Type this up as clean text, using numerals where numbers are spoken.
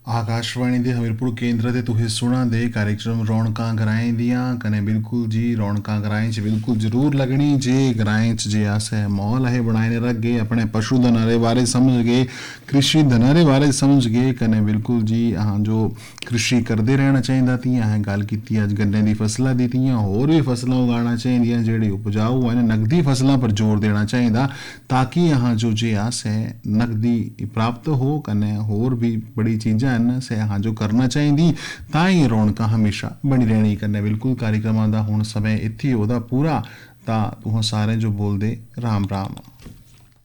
आकाशवाणी दे हमीरपुर केंद्र ते तुसें सुना दे कार्यक्रम रौनकां ग्राएं दियां कन्नै बिल्कुल जी रौनकां ग्राएं च बिल्कुल जरूर लगनी जे ग्राएं च जे अस माहौल अस बनाए रखगे अपने पशु धन दे बारे समझगे कृषि धन दे बारे समझगे कन्नै बिल्कुल जी अहां जो कृषि करदे रहना चाहिदा तियां असें गल्ल कीती अज गन्ने दी फसला दी तियां होर भी फसलां उगाना चाहिदियां जेह्ड़ी उपजाऊ हैन नगदी फसलां पर जोर देना चाहिदा ताकि अहां जो जे अस नगदी प्राप्त हो कन्नै होर भी बड़ी चीज़ां से अहां जो करना चाहिदी तां ही रौनकां हमेशा बनी रहनी कन्नै बिल्कुल कार्यक्रमां दा हुण समय इत्थे ओह्दा पूरा तां तुहां सारें जो बोलदे राम राम।